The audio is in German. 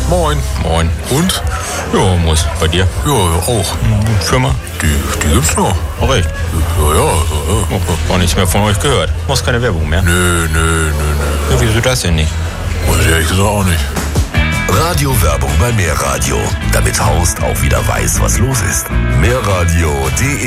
Moin. Moin. Und? Ja, muss. Bei dir? Ja, auch. Firma? Die gibt's noch. Auch recht. Ja. Oh, auch nichts mehr von euch gehört. Machst keine Werbung mehr? Nö. Ja, wieso das denn nicht? Weiß ich ehrlich gesagt auch nicht. Radiowerbung bei Mehrradio, damit Horst auch wieder weiß, was los ist. Mehrradio.de